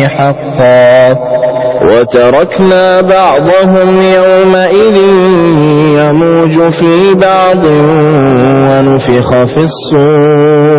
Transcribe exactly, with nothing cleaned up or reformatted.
حقا وتركنا بعضهم يومئذ يموج في بعض ونفخ في الصور